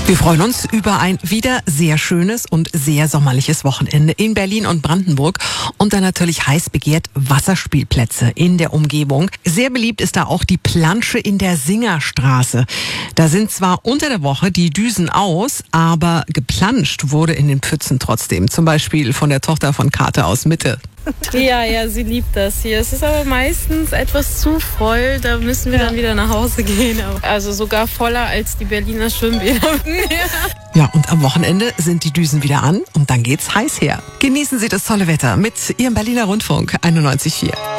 Wir freuen uns über ein wieder sehr schönes und sehr sommerliches Wochenende in Berlin und Brandenburg und dann natürlich heiß begehrt Wasserspielplätze in der Umgebung. Sehr beliebt ist da auch die Plansche in der Singerstraße. Da sind zwar unter der Woche die Düsen aus, aber geplanscht wurde in den Pfützen trotzdem. Zum Beispiel von der Tochter von Kate aus Mitte. Ja, sie liebt das hier. Es ist aber meistens etwas zu voll, da müssen wir dann wieder nach Hause gehen. Also sogar voller als die Berliner Schwimmbäder. Ja, und am Wochenende sind die Düsen wieder an und dann geht's heiß her. Genießen Sie das tolle Wetter mit Ihrem Berliner Rundfunk 91.4.